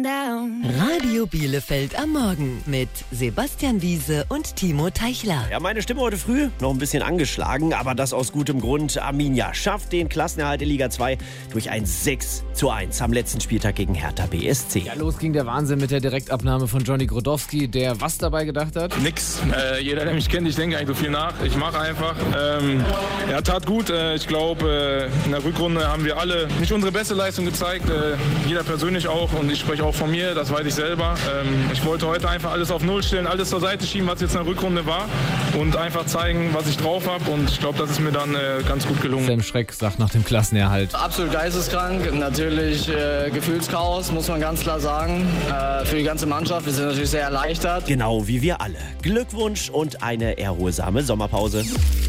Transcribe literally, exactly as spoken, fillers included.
Radio Bielefeld am Morgen mit Sebastian Wiese und Timo Teichler. Ja, meine Stimme heute früh noch ein bisschen angeschlagen, aber das aus gutem Grund. Arminia schafft den Klassenerhalt in Liga zwei durch ein sechs zu eins am letzten Spieltag gegen Hertha B S C. Ja, los ging der Wahnsinn mit der Direktabnahme von Johnny Grodowski, der was dabei gedacht hat? Nix. Äh, jeder, der mich kennt, ich denke eigentlich so viel nach. Ich mache einfach. Ähm, er tat gut. Äh, ich glaube, äh, in der Rückrunde haben wir alle nicht unsere beste Leistung gezeigt. Äh, jeder persönlich auch und ich spreche auch von mir, das weiß ich selber. Ähm, ich wollte heute einfach alles auf Null stellen, alles zur Seite schieben, was jetzt in der Rückrunde war und einfach zeigen, was ich drauf habe und ich glaube, das ist mir dann äh, ganz gut gelungen. Sam Schreck sagt nach dem Klassenerhalt: Absolut geisteskrank, natürlich äh, Gefühlschaos, muss man ganz klar sagen, äh, für die ganze Mannschaft. Wir sind natürlich sehr erleichtert. Genau wie wir alle. Glückwunsch und eine erholsame Sommerpause.